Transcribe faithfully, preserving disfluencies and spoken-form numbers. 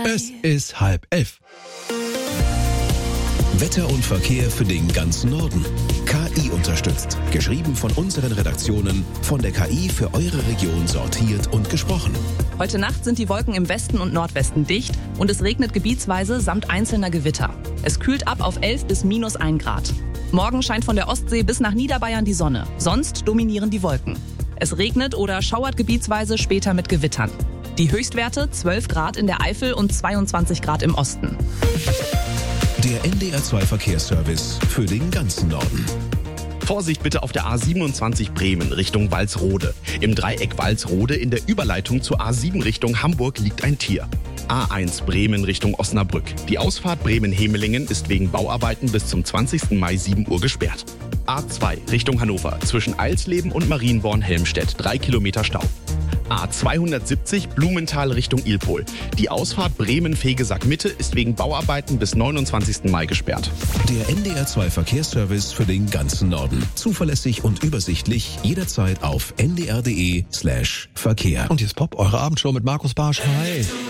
Es ist halb elf. Wetter und Verkehr für den ganzen Norden. K I unterstützt. Geschrieben von unseren Redaktionen, von der K I für eure Region sortiert und gesprochen. Heute Nacht sind die Wolken im Westen und Nordwesten dicht und es regnet gebietsweise samt einzelner Gewitter. Es kühlt ab auf elf bis minus ein Grad. Morgen scheint von der Ostsee bis nach Niederbayern die Sonne. Sonst dominieren die Wolken. Es regnet oder schauert gebietsweise später mit Gewittern. Die Höchstwerte zwölf Grad in der Eifel und zweiundzwanzig Grad im Osten. Der N D R zwei Verkehrsservice für den ganzen Norden. Vorsicht bitte auf der A siebenundzwanzig Bremen Richtung Walsrode. Im Dreieck Walsrode in der Überleitung zur A sieben Richtung Hamburg liegt ein Tier. A eins Bremen Richtung Osnabrück. Die Ausfahrt Bremen-Hemelingen ist wegen Bauarbeiten bis zum zwanzigsten Mai sieben Uhr gesperrt. A zwei Richtung Hannover zwischen Eilsleben und Marienborn-Helmstedt. Drei Kilometer Stau. A zweihundertsiebzig Blumenthal Richtung Ilpol. Die Ausfahrt Bremen-Fegesack-Mitte ist wegen Bauarbeiten bis neunundzwanzigsten Mai gesperrt. Der N D R zwei Verkehrsservice für den ganzen Norden. Zuverlässig und übersichtlich jederzeit auf n d r punkt d e slash Verkehr. Und jetzt Pop, eure Abendshow mit Markus Barsch. Hi.